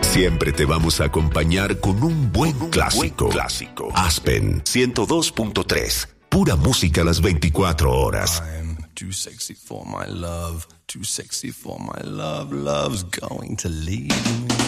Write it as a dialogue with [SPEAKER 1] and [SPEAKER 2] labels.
[SPEAKER 1] Siempre te vamos a acompañar con un buen clásico. Aspen 102.3. Pura música a las 24 horas.
[SPEAKER 2] I'm too sexy for my love. Too sexy for my love. Love's going to leave me.